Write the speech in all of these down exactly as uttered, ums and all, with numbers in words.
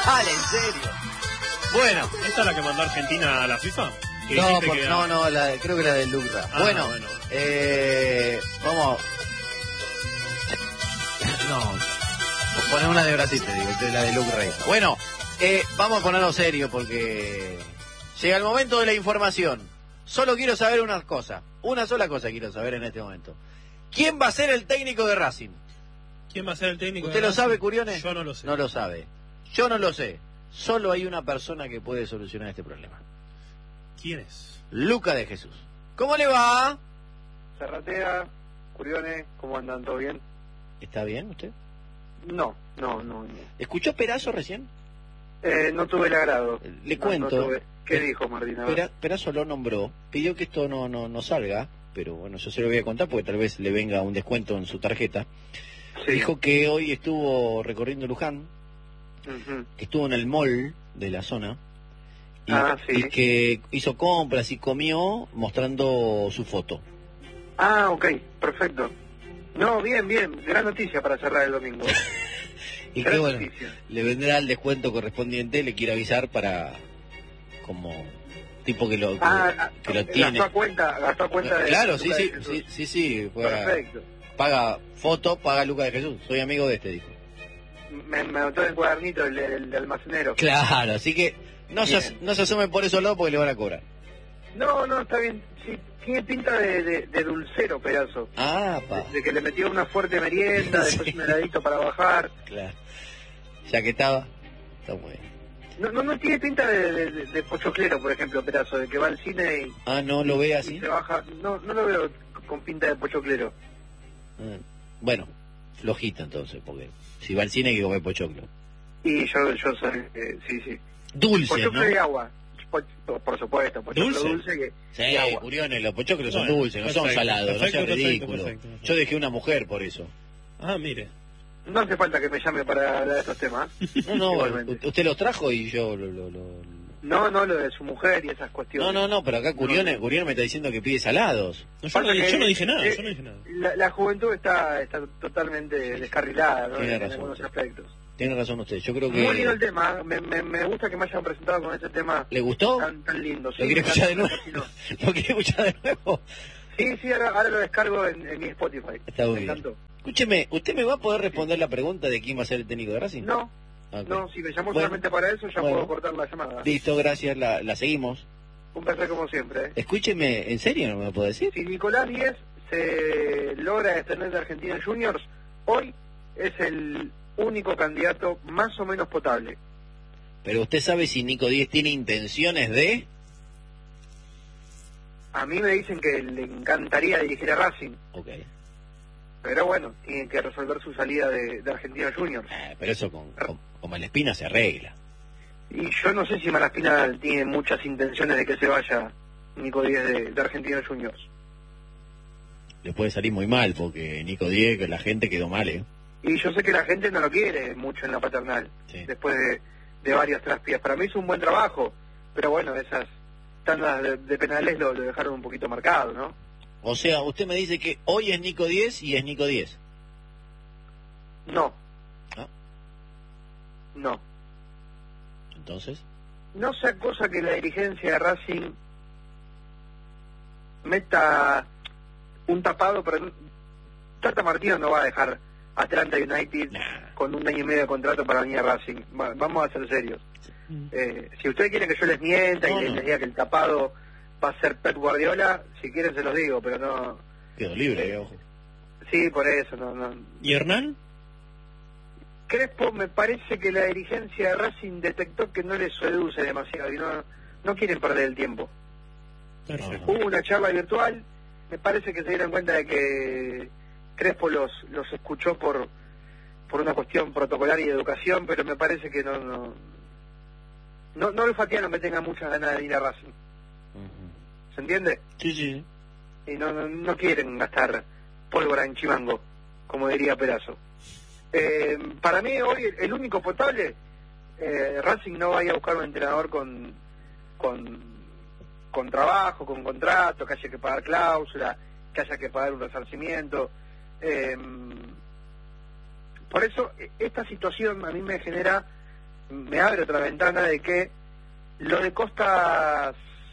Dale, en serio. Bueno. ¿Esta es la que mandó Argentina a la FIFA? No, por, no, no, la, creo que la del Lucra. Ah, bueno, bueno, eh, vamos. No, poner una de Brasil, te digo, la de Lucra. Bueno, eh, vamos a ponerlo serio porque llega el momento de la información. Solo quiero saber una cosa, una sola cosa quiero saber en este momento. ¿Quién va a ser el técnico de Racing? ¿Quién va a ser el técnico ¿Usted de lo Racing? sabe, Curione? Yo no lo sé. No lo sabe. Yo no lo sé. Solo hay una persona que puede solucionar este problema. ¿Quién es? Luca de Jesús. ¿Cómo le va? Serratea, Curione, ¿cómo andan? ¿Todo bien? ¿Está bien usted? No, no, no. no. ¿Escuchó Perazo recién? Eh, no tuve el agrado. Le no, cuento. No tuve. ¿Qué eh, dijo Martina? Pera, Perazo lo nombró, pidió que esto no, no, no salga, pero bueno, yo se lo voy a contar porque tal vez le venga un descuento en su tarjeta. Sí. Dijo que hoy estuvo recorriendo Luján, uh-huh. que estuvo en el mall de la zona, y, ah, sí. y que hizo compras y comió mostrando su foto. Ah, ok, perfecto. No, bien, bien, gran noticia para cerrar el domingo. Y gran que bueno, noticia. Le vendrá el descuento correspondiente, le quiero avisar para, como, tipo que lo, que, ah, que lo tiene. Gastó a cuenta, gastó a cuenta de... Claro, sí, sí, sí, sí, sí, paga, perfecto. Paga foto, paga Luca de Jesús, soy amigo de este, dijo. Me, me anotó en el cuadernito el, el, el almacenero. Claro, así que no se, no se asume por esos lados porque le van a cobrar. No, no, está bien. Sí, tiene pinta de, de, de dulcero, Perazo. Ah, pa. De, de que le metió una fuerte merienda, sí. Después un heladito para bajar. Claro. Ya que estaba, está muy bien. No, no, no tiene pinta de, de, de, de pochoclero, por ejemplo, Perazo, de que va al cine y... Ah, ¿no lo ve así? Y se baja. No, no lo veo con pinta de pochoclero. Bueno, flojita entonces, porque si va al cine hay que comer pochoclo. Y yo, yo soy, eh, sí, sí. Dulce, pochoclo ¿no? y agua, por, por supuesto, pochoclo dulce, dulce que, sí, y agua. Curiones, los pochoclos son bueno, dulces, no perfecto, son salados, perfecto, no sea perfecto, ridículo. perfecto, perfecto. Yo dejé una mujer por eso. Ah, mire. No hace falta que me llame para hablar de estos temas. No, no, usted los trajo y yo lo... lo, lo... No, no, lo de su mujer y esas cuestiones. No, no, no, pero acá Curione, no, Curione me está diciendo que pide salados. No, yo, no, que, yo no dije nada, eh, yo no dije nada. La, la juventud está, está totalmente descarrilada, ¿no? Tiene en, razón, en algunos aspectos. Tiene razón usted, yo creo que... Muy lindo el tema, me, me, me gusta que me hayan presentado con ese tema. ¿Le gustó? Tan, tan lindo. Sí, ¿Lo quiere escuchar de nuevo? No. ¿Lo quiere escuchar de nuevo? Sí, sí, ahora, ahora lo descargo en, en mi Spotify. Está muy me bien. encantó. Escúcheme, ¿usted me va a poder responder la pregunta de quién va a ser el técnico de Racing? No, okay. no, si me llamó bueno, solamente para eso, ya bueno. puedo cortar la llamada. Listo, gracias, la, la seguimos. Un placer como siempre. ¿eh? Escúcheme, ¿en serio no me lo puedo decir? Si Nicolás Díez se logra extender de Argentina Juniors, hoy es el único candidato más o menos potable. Pero usted sabe si Nico Díez tiene intenciones de... A mí me dicen que le encantaría dirigir a Racing. Ok. Pero bueno, tiene que resolver su salida de, de Argentina Juniors. Eh, pero eso con, con, con Malespina se arregla. Y yo no sé si Malaspina tiene muchas intenciones de que se vaya Nico Díez de, de Argentina Juniors. Le puede salir muy mal porque Nico Díez, la gente quedó mal, ¿eh? Y yo sé que la gente no lo quiere mucho en la paternal. Sí. Después de, de varias traspias. Para mí es un buen trabajo, pero bueno, esas tandas de, de penales lo, lo dejaron un poquito marcado, ¿no? O sea, usted me dice que hoy es Nico Díez y es Nico Díez. No. ¿Ah? No. Entonces. No sea cosa que la dirigencia de Racing meta un tapado, pero Tata Martino no va a dejar Atlanta United nah. con un año y medio de contrato para venir a Racing. Va, vamos a ser serios. Mm. Eh, si ustedes quieren que yo les mienta no, y les, no. les diga que el tapado va a ser Pep Guardiola, si quieren se los digo, pero no... Quedó libre, eh, ojo. Sí, por eso, no, no. ¿Y Hernán? Crespo, me parece que la dirigencia de Racing detectó que no les seduce demasiado y no, no quieren perder el tiempo. Perfecto. Hubo una charla virtual, me parece que se dieron cuenta de que Crespo los los escuchó por por una cuestión protocolaria y de educación, pero me parece que no no no, no olfatearon que tengan muchas ganas de ir a Racing. Uh-huh. ¿Se entiende? Sí, sí. Y no, no, no quieren gastar pólvora en chimango, como diría Perazo. Eh, para mí hoy el único potable, eh, Racing no vaya a buscar un entrenador con con con trabajo, con contrato, que haya que pagar cláusula, que haya que pagar un resarcimiento. Eh, por eso esta situación a mí me genera me abre otra ventana de que lo de Costas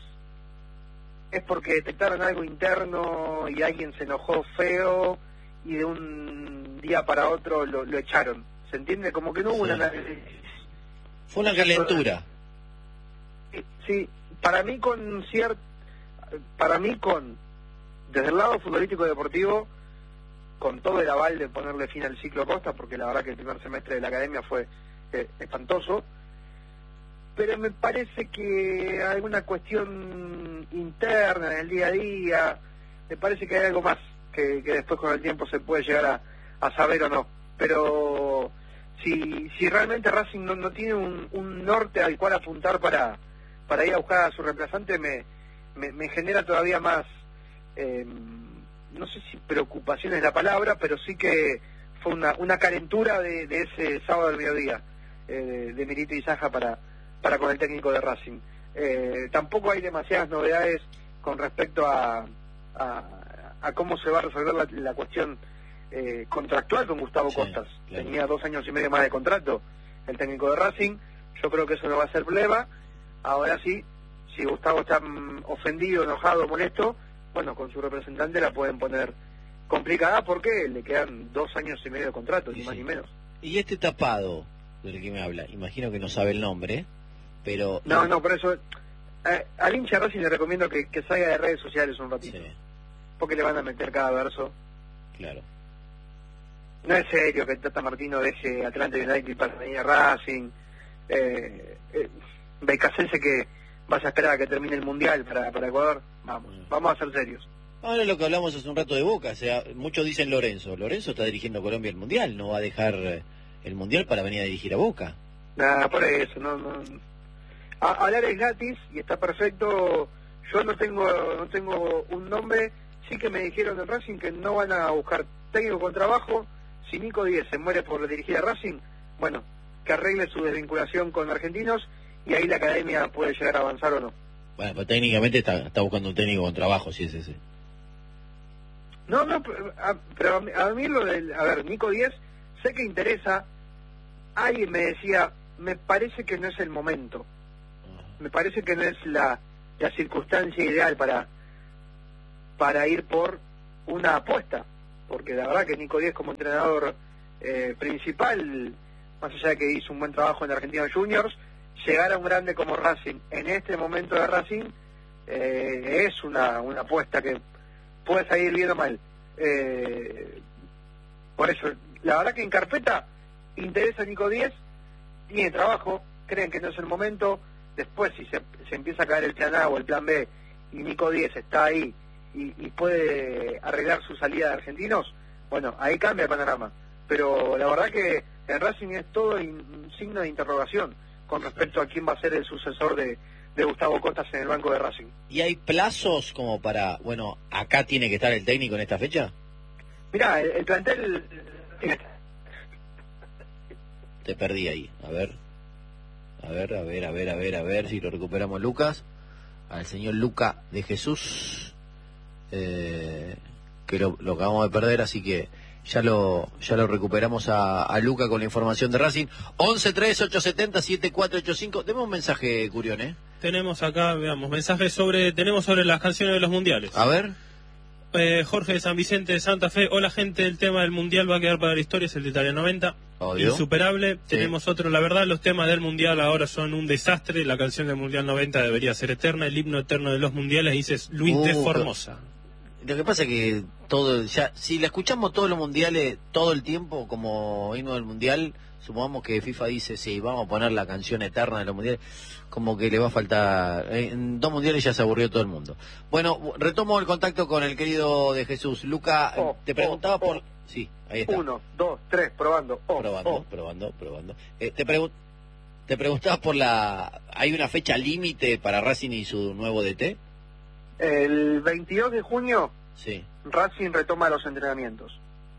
es porque detectaron algo interno y alguien se enojó feo y de un día para otro lo, lo echaron. ¿Se entiende? Como que no hubo Sí. una... Fue una calentura. Sí, para mí con cierto... Para mí con... Desde el lado futbolístico deportivo, con todo el aval de ponerle fin al ciclo Costa, porque la verdad que el primer semestre de la academia fue eh, espantoso, pero me parece que hay una cuestión interna en el día a día, me parece que hay algo más que, que después con el tiempo se puede llegar a, a saber o no, pero si si realmente Racing no, no tiene un, un norte al cual apuntar para para ir a buscar a su reemplazante, me, me, me genera todavía más, eh, no sé si preocupación es la palabra, pero sí que fue una, una calentura de, de ese sábado del mediodía eh, de, de Milito y Saja para para con el técnico de Racing. Eh, tampoco hay demasiadas novedades con respecto a, a, a cómo se va a resolver la, la cuestión eh, contractual con Gustavo Sí, Costas. claro. Tenía dos años y medio más de contrato el técnico de Racing. Yo creo que eso no va a ser problema. Ahora sí, si Gustavo está mm, ofendido, enojado, molesto, bueno, con su representante la pueden poner complicada porque le quedan dos años y medio de contrato, ni Sí, más sí. ni menos. Y este tapado del que me habla, imagino que no sabe el nombre, pero... No, no, por eso eh, al hincha Racing le recomiendo que, que salga de redes sociales un ratito, Sí, porque le van a meter cada verso. claro. No es serio que Tata Martino deje Atlanta United para venir a Racing. Eh, eh, Becassense que vas a esperar a que termine el Mundial para, para Ecuador. Vamos, Mm. vamos a ser serios. Ahora lo que hablamos hace un rato de Boca, o sea, muchos dicen Lorenzo. Lorenzo está dirigiendo a Colombia el Mundial, no va a dejar eh, el Mundial para venir a dirigir a Boca. Nada, por eso, no, no. A- hablar es gratis y está perfecto. Yo no tengo no tengo un nombre. Sí que me dijeron en Racing que no van a buscar técnico con trabajo. Si Nico Díez se muere por dirigir a Racing, bueno, que arregle su desvinculación con argentinos y ahí la academia puede llegar a avanzar o no. Bueno, pero técnicamente está, está buscando un técnico con trabajo, si es ese. No, no, pero a, pero a mí- a mí lo del... A ver, Nico Díez, sé que interesa. Alguien me decía, me parece que no es el momento. Me parece que no es la, la circunstancia ideal para para ir por una apuesta, porque la verdad que Nico Díez como entrenador eh, principal, más allá de que hizo un buen trabajo en Argentinos Juniors, llegar a un grande como Racing en este momento de Racing eh, es una, una apuesta que puede salir bien o mal. Eh, por eso, la verdad que en carpeta interesa a Nico Díez, tiene trabajo, creen que no es el momento. Después, si se, se empieza a caer el plan A o el plan B y Nico Díez está ahí y, y puede arreglar su salida de Argentinos, bueno, ahí cambia el panorama. Pero la verdad que en Racing es todo in- un signo de interrogación con respecto a quién va a ser el sucesor de, de Gustavo Costas en el banco de Racing. ¿Y hay plazos como para, bueno, acá tiene que estar el técnico en esta fecha? Mirá, el, el plantel... Te perdí ahí, a ver. A ver, a ver, a ver, a ver, a ver si lo recuperamos, Lucas. Al señor Luca de Jesús, eh, que lo, lo acabamos de perder, así que ya lo ya lo recuperamos a, a Luca con la información de Racing. once tres ocho siete cero siete cuatro ocho cinco. Deme un mensaje, Curión, ¿eh? Tenemos acá, veamos, mensajes sobre, tenemos sobre las canciones de los mundiales. A ver. Eh, Jorge de San Vicente de Santa Fe, hola gente, el tema del mundial va a quedar para la historia, es el de Italia noventa. Obvio. Insuperable. Sí. Tenemos otro, la verdad, los temas del mundial ahora son un desastre, la canción del mundial noventa debería ser eterna, el himno eterno de los mundiales, dice Luis Uh, de pero- Formosa. Lo que pasa es que todo, ya, si la escuchamos todos los mundiales todo el tiempo como himno del mundial, supongamos que FIFA dice, sí, vamos a poner la canción eterna de los mundiales, como que le va a faltar. En dos mundiales ya se aburrió todo el mundo. Bueno, retomo el contacto con el querido de Jesús. Luca, Oh, te preguntaba oh, por... oh. Sí, ahí está. Uno, dos, tres, probando. Oh, probando, oh. probando, probando. Eh, te, pregun- te preguntaba por la... ¿Hay una fecha límite para Racing y su nuevo D T? El veintidós de junio Sí. Racing retoma los entrenamientos.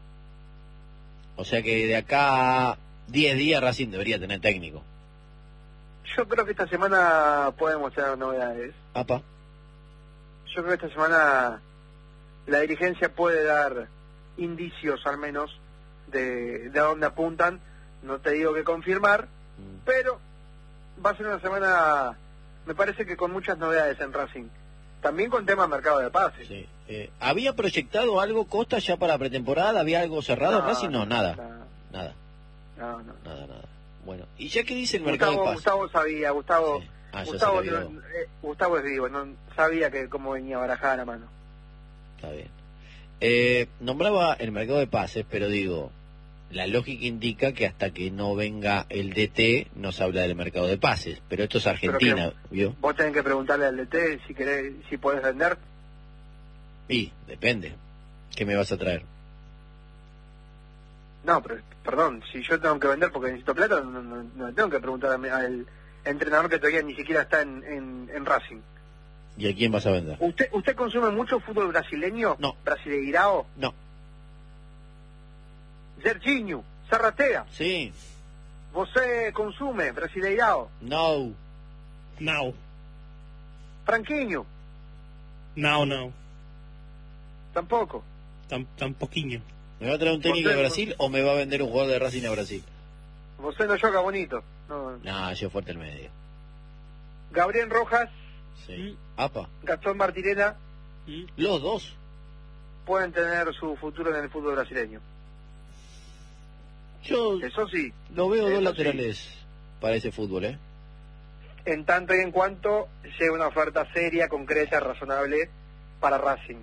O sea que de acá a diez días Racing debería tener técnico. Yo creo que esta semana podemos tener novedades. Apa. Yo creo que esta semana la dirigencia puede dar indicios al menos de, de a dónde apuntan. No te digo que confirmar, Mm. pero va a ser una semana, me parece que con muchas novedades en Racing. También con tema mercado de pases. Sí. Eh, ¿Había proyectado algo Costa ya para pretemporada? ¿Había algo cerrado? No, Racing no, nada. no, Nada. No, no. Nada, nada. Bueno, y ya que dice el mercado Gustavo, de pases. Gustavo sabía, Gustavo, Sí. Ah, ya Gustavo, se la vio. no, eh, Gustavo es vivo, no sabía que cómo venía barajada la mano. Está bien. Eh, nombraba el mercado de pases, pero digo, la lógica indica que hasta que no venga el D T no se habla del mercado de pases, pero esto es Argentina, Pero ¿vio? Vos tenés que preguntarle al D T si querés, si podés vender. Y depende. ¿Qué me vas a traer? No, pero perdón, si yo tengo que vender porque necesito plata, no, no, no tengo que preguntar a mi- al entrenador que todavía ni siquiera está en, en, en Racing. ¿Y a quién vas a vender? ¿Usted usted consume mucho fútbol brasileño? No. ¿Brasileirao? No. Serginho, Zarratea. Sí. ¿Você consume Brasileirao? No. Now. Franquinho, Now, now. tampoco. Tan, tan poquinho. ¿Me va a traer un técnico de José, Brasil o me va a vender un jugador de Racing a Brasil? ¿Você no juega bonito? No. No, yo fuerte el medio. Gabriel Rojas, Sí. Apa. Gastón Martirena ¿Mm? Los dos. pueden tener su futuro en el fútbol brasileño. Yo Eso sí, lo veo dos Eso laterales para ese fútbol, ¿eh? en tanto y en cuanto llegue una oferta seria, concreta, razonable para Racing.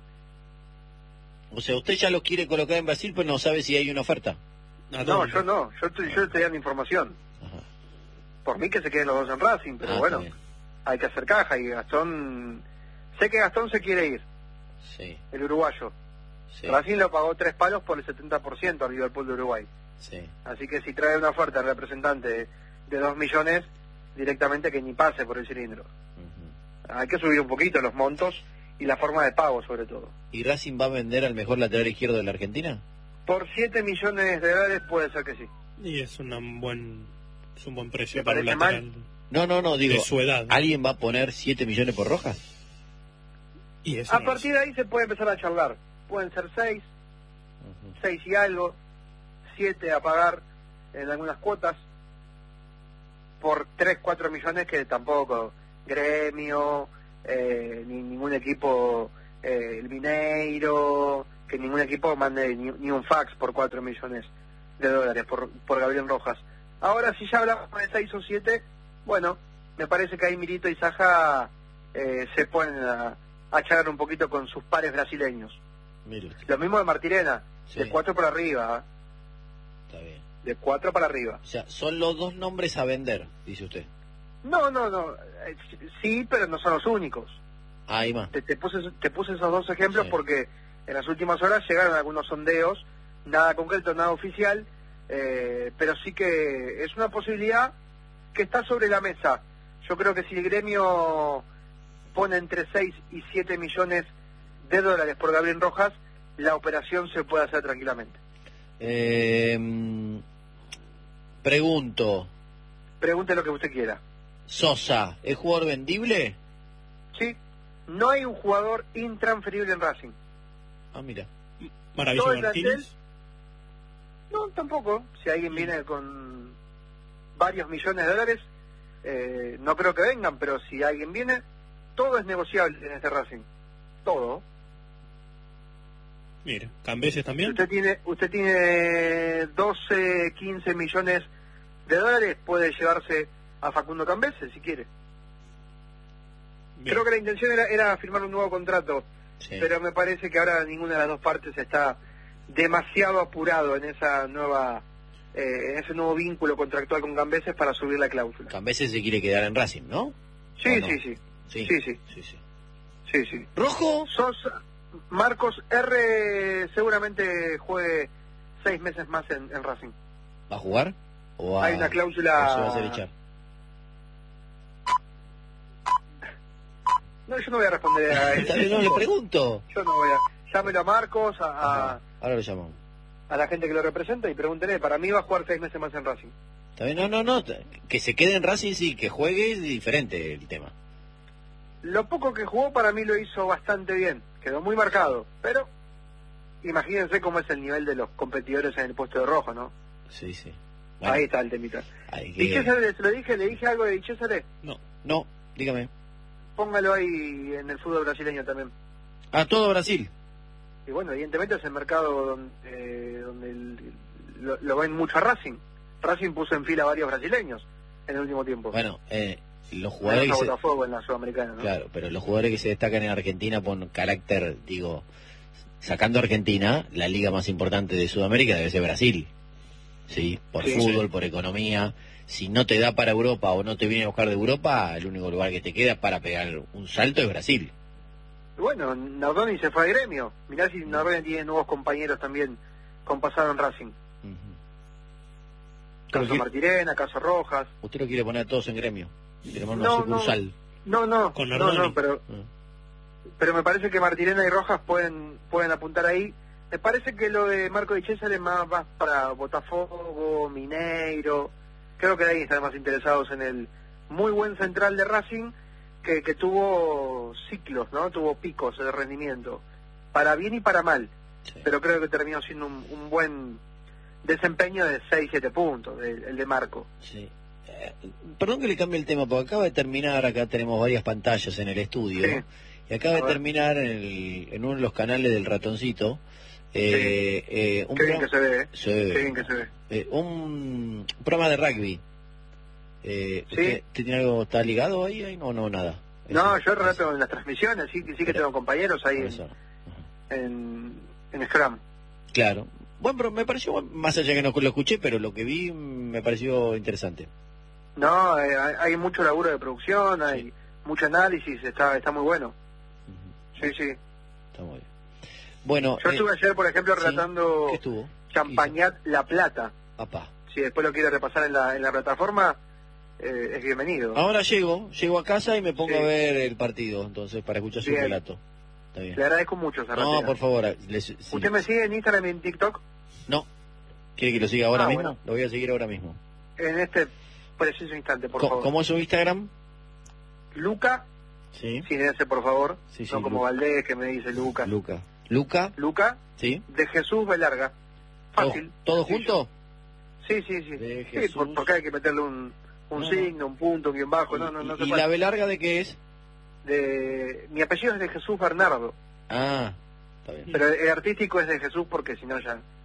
O sea, usted ya lo quiere colocar en Brasil, pero no sabe si hay una oferta. ¿A No, dónde? yo no, yo estoy, yo estoy dando información. Ajá. Por mí que se queden los dos en Racing, pero Ah, bueno, está bien. hay que hacer caja y Gastón, sé que Gastón se quiere ir, Sí, el uruguayo. sí, Racing lo pagó tres palos por el setenta por ciento al Liverpool de Uruguay. sí. Así que si trae una oferta al representante de, de dos millones, directamente que ni pase por el cilindro. Ujú. Hay que subir un poquito los montos y la forma de pago sobre todo. ¿Y Racing va a vender al mejor lateral izquierdo de la Argentina? Por siete millones de dólares puede ser que sí. Y es una buen, es un buen precio ¿Me para un parece lateral No, no, no, digo, de su edad. ¿alguien va a poner siete millones por Rojas? Y eso A no partir de ahí se puede empezar a charlar. Pueden ser seis, Ujú. seis y algo, siete a pagar en algunas cuotas, por tres, cuatro millones que tampoco Gremio, eh, ni ningún equipo, eh, el Mineiro, que ningún equipo mande ni, ni un fax por cuatro millones de dólares por, por Gabriel Rojas. Ahora si ya hablamos de seis o siete, bueno, me parece que ahí Milito y Saja eh, se ponen a, a charlar un poquito con sus pares brasileños. Mire usted. Lo mismo de Martirena, Sí. de cuatro para arriba, ¿eh? Está bien. De cuatro para arriba. O sea, son los dos nombres a vender, dice usted. No, no, no. eh, Sí, pero no son los únicos. Ahí más. Te, te puse te puse esos dos ejemplos Sí. porque en las últimas horas llegaron algunos sondeos, nada concreto, nada oficial, eh, pero sí que es una posibilidad que está sobre la mesa. Yo creo que si el Gremio pone entre seis y siete millones de dólares por Gabriel Rojas, la operación se puede hacer tranquilamente. Eh, pregunto, Pregunte lo que usted quiera. Sosa, ¿es jugador vendible? Sí, no hay un jugador intransferible en Racing. Ah, mira. Maravilloso todo el Martínez. No, tampoco. Si alguien viene con varios millones de dólares, eh, no creo que vengan, pero si alguien viene, todo es negociable en este Racing. Todo. Mira, Cambeses también. Usted tiene, usted tiene doce, quince millones de dólares, puede llevarse a Facundo Cambese si quiere. Bien. Creo que la intención era, era firmar un nuevo contrato, Sí. pero me parece que ahora ninguna de las dos partes está demasiado apurado en esa nueva, eh, en ese nuevo vínculo contractual con Cambeses para subir la cláusula. Cambeses se quiere quedar en Racing, ¿no? Sí, ¿O no? sí, sí, Sí, Sí, sí. sí, sí. sí, sí. ¿Rojo? Sosa, Marcos R seguramente juegue seis meses más en, en Racing. ¿Va a jugar? ¿O va, Hay una o cláusula... se va a hacer echar? No, yo no voy a responder a Está bien, no le pregunto. Yo no voy a... Llámelo a Marcos, a, a, Ajá, ahora lo llamamos. a la gente que lo representa y pregúntenle, para mí va a jugar seis meses más en Racing. Está bien, no, no, no. Que se quede en Racing, sí, que juegue es diferente el tema. Lo poco que jugó para mí lo hizo bastante bien, quedó muy marcado, pero imagínense cómo es el nivel de los competidores en el puesto de rojo, ¿no? Sí, sí. Bueno, ahí está el temita. hay que... ¿Y César, se lo dije? ¿Le dije algo de Di César? No. No, dígame. Póngalo ahí en el fútbol brasileño también. Ah, todo Brasil. Y bueno, evidentemente es el mercado donde, eh, donde el, lo, lo ven mucho a Racing. Racing puso en fila a varios brasileños en el último tiempo. Bueno, eh, los jugadores Menos que a se... Botafogo en la Sudamericana, ¿no? Claro, pero los jugadores que se destacan en Argentina por carácter, digo, sacando Argentina, la liga más importante de Sudamérica debe ser Brasil. Sí, por Sí, fútbol, sí. por economía. Si no te da para Europa o no te viene a buscar de Europa, el único lugar que te queda para pegar un salto es Brasil. Y bueno, Nardoni se fue al Gremio. Mirá si Nardoni tiene nuevos compañeros también con pasado en Racing. Uh-huh. Caso Pero, Martirena, Caso Rojas. usted lo quiere poner a todos en gremio. Quiere poner una No, sucursal. No, no, Con no, Nardoni. no, pero Ah. pero me parece que Martirena y Rojas pueden pueden apuntar ahí. Me parece que lo de Marco Di César es más, más para Botafogo, Mineiro. Creo que ahí están más interesados en el muy buen central de Racing que, que tuvo ciclos, ¿no? Tuvo picos de rendimiento, para bien y para mal. Sí. Pero creo que terminó siendo un, un buen desempeño de seis siete puntos, el, el de Marco. Sí. Eh, perdón que le cambie el tema, porque acaba de terminar, acá tenemos varias pantallas en el estudio, Sí. y acaba A de ver. terminar en, el- en uno de los canales del ratoncito, eh, eh, un Qué bien que programa- se ve, ¿eh? Sí. Qué bien que se ve. Eh, un programa de rugby. Eh, Sí. ¿usted, usted tiene algo, está ligado ahí? ahí? No, no, nada. No, Eso, yo eso, relato en las transmisiones, sí, que sí que Pero- tengo compañeros ahí por en, eso. Ajá. en, en Scrum. Claro. Bueno, pero me pareció, buen- más allá que no lo escuché, pero lo que vi me pareció interesante. No, eh, hay, hay mucho laburo de producción, hay Sí. mucho análisis, está está muy bueno. Ujú. Sí, sí. Está muy bien. Bueno, Yo eh, estuve ayer, por ejemplo, sí. relatando ¿qué estuvo? Champagnat La Plata. Papá. Si después lo quiere repasar en la, en la plataforma, eh, es bienvenido. Ahora llego, llego a casa y me pongo Sí. a ver el partido, entonces, para escuchar su Bien. relato. Está bien. Le agradezco mucho, No, Zarratea. por favor. les- si- ¿Usted me sigue en Instagram y en TikTok? No. ¿Quiere que lo siga ahora Ah, mismo? bueno. Lo voy a seguir ahora mismo. En este preciso instante, por Co- favor. ¿Cómo es su Instagram? Luca, Sí. sin ese, por favor. Sí, sí, no como Lu- Valdés, que me dice Lucas. Luca. Luca, Luca, ¿sí? de Jesús Belarga. ¿Todo, Fácil. todo sencillo. junto? Sí, sí, sí. De Sí, Jesús. por- porque hay que meterle un, un No, no. signo, un punto, un guión bajo. No, no, ¿Y, no se y puede. la B larga de qué es? De... Mi apellido es de Jesús Bernardo, Ah, está bien. pero el artístico es de Jesús porque si no ya